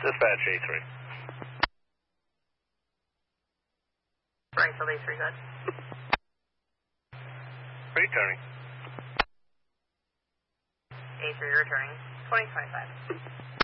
Dispatch A3. Springfield A3, good. Returning. A3 returning. 2025.